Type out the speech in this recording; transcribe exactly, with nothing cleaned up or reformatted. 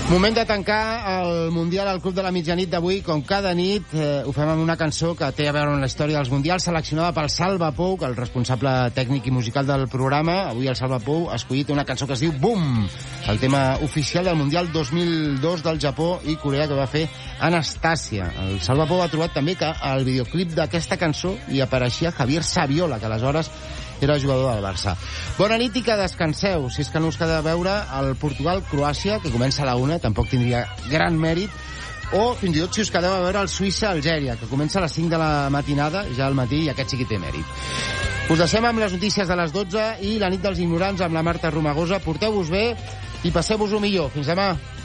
Moment de tancar el Mundial al Club de la Mitjanit d'avui. Com cada nit, eh, ho fem amb una cançó que té a veure amb la història dels Mundials, seleccionada pel Salva Pou, que el responsable tècnic i musical del programa. Avui el Salva Pou ha escollit una cançó que es diu Boom, el tema oficial del Mundial dos mil dos del Japó i Corea, que va fer Anastàcia. El Salva Pou ha trobat també que al videoclip d'aquesta cançó hi apareixia Javier Saviola, que aleshores era jugador del Barça. Bona nit i que descanseu. Si és que no us queda veure el Portugal-Croàcia, que comença a la una, tampoc tindria gran mèrit, o fins i tot si us quedeu a veure el Suïssa-Algèria, que comença a les cinc de la matinada, ja al matí, i aquest sí que té mèrit. Us deixem amb les notícies de les dotze i la nit dels ignorants amb la Marta Romagosa. Porteu-vos bé i passeu-vos-ho millor. Fins demà.